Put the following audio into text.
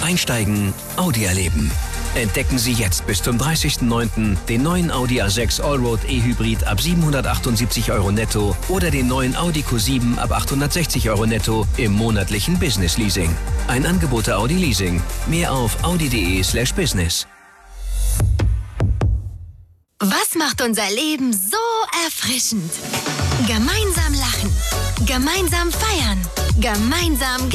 Einsteigen, Audi erleben. Entdecken Sie jetzt bis zum 30.09. den neuen Audi A6 Allroad E-Hybrid ab 778 € netto oder den neuen Audi Q7 ab 860 € netto im monatlichen Business Leasing. Ein Angebot der Audi Leasing. Mehr auf audi.de/business. Was macht unser Leben so erfrischend? Gemeinsam lachen, gemeinsam feiern, gemeinsam